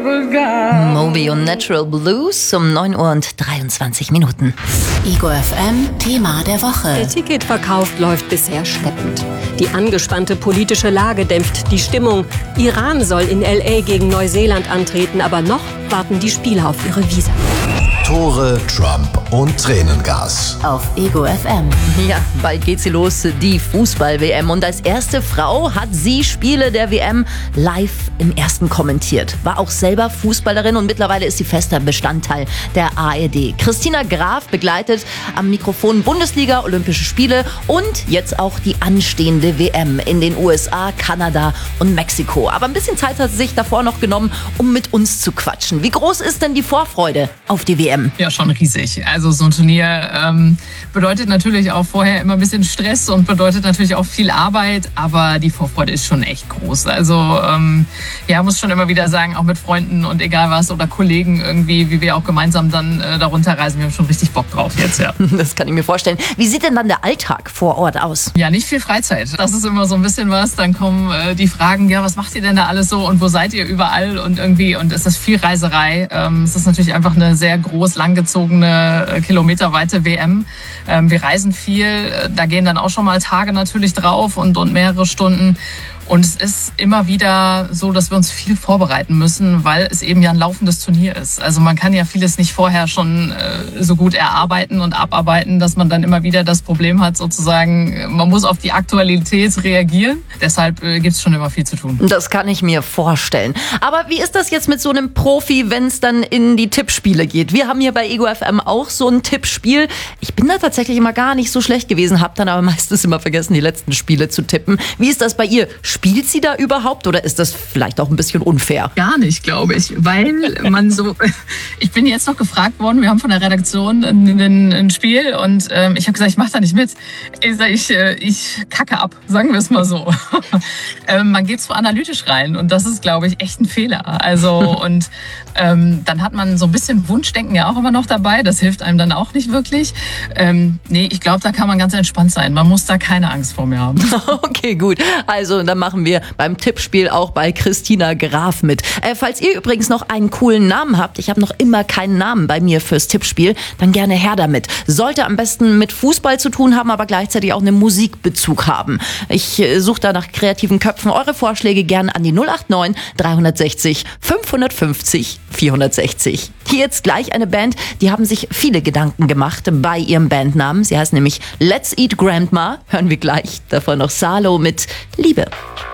Moby und Natural Blues um 9 Uhr und 23 Minuten. Ego FM, Thema der Woche. Der Ticketverkauf läuft bisher schleppend. Die angespannte politische Lage dämpft die Stimmung. Iran soll in L.A. gegen Neuseeland antreten, aber noch warten die Spieler auf ihre Visa. Tore, Trump und Tränengas. Auf Ego FM. Ja, bald geht sie los, die Fußball-WM. Und als erste Frau hat sie Spiele der WM live im Ersten kommentiert. War auch selber Fußballerin und mittlerweile ist sie fester Bestandteil der ARD. Christina Graf begleitet am Mikrofon Bundesliga, Olympische Spiele und jetzt auch die anstehende WM in den USA, Kanada und Mexiko. Aber ein bisschen Zeit hat sie sich davor noch genommen, um mit uns zu quatschen. Wie groß ist denn die Vorfreude auf die WM? Ja, schon riesig. Also so ein Turnier bedeutet natürlich auch vorher immer ein bisschen Stress und bedeutet natürlich auch viel Arbeit, aber die Vorfreude ist schon echt groß. Also ja, muss schon immer wieder sagen, auch mit Freunden und egal was oder Kollegen irgendwie, wie wir auch gemeinsam dann darunter reisen, wir haben schon richtig Bock drauf jetzt, ja. Das kann ich mir vorstellen. Wie sieht denn dann der Alltag vor Ort aus? Ja, nicht viel Freizeit. Das ist immer so ein bisschen was. Dann kommen die Fragen, ja, was macht ihr denn da alles so und wo seid ihr überall und irgendwie, und es ist viel Reiserei. Es ist natürlich einfach eine sehr groß langgezogene, kilometerweite WM. Wir reisen viel, da gehen dann auch schon mal Tage natürlich drauf und mehrere Stunden. Und es ist immer wieder so, dass wir uns viel vorbereiten müssen, weil es eben ja ein laufendes Turnier ist. Also man kann ja vieles nicht vorher schon so gut erarbeiten und abarbeiten, dass man dann immer wieder das Problem hat, sozusagen, man muss auf die Aktualität reagieren. Deshalb gibt es schon immer viel zu tun. Das kann ich mir vorstellen. Aber wie ist das jetzt mit so einem Profi, wenn es dann in die Tippspiele geht? Wir haben hier bei Ego FM auch so ein Tippspiel. Ich bin da tatsächlich immer gar nicht so schlecht gewesen, habe dann aber meistens immer vergessen, die letzten Spiele zu tippen. Wie ist das bei ihr? Spielt sie da überhaupt oder ist das vielleicht auch ein bisschen unfair? Gar nicht, glaube ich, weil man so... Ich bin jetzt noch gefragt worden, wir haben von der Redaktion ein Spiel und ich habe gesagt, ich mache da nicht mit. Ich kacke ab, sagen wir es mal so. Man geht so analytisch rein und das ist, glaube ich, echt ein Fehler. Also und dann hat man so ein bisschen Wunschdenken ja auch immer noch dabei, das hilft einem dann auch nicht wirklich. Nee, ich glaube, da kann man ganz entspannt sein. Man muss da keine Angst vor mir haben. Okay, gut. Also dann machen wir beim Tippspiel auch bei Christina Graf mit. Falls ihr übrigens noch einen coolen Namen habt, ich habe noch immer keinen Namen bei mir fürs Tippspiel, dann gerne her damit. Sollte am besten mit Fußball zu tun haben, aber gleichzeitig auch einen Musikbezug haben. Ich suche da nach kreativen Köpfen. Eure Vorschläge gern an die 089 360 550 460. Hier jetzt gleich eine Band, die haben sich viele Gedanken gemacht bei ihrem Bandnamen. Sie heißt nämlich Let's Eat Grandma. Hören wir gleich. Davon noch Salo mit Liebe.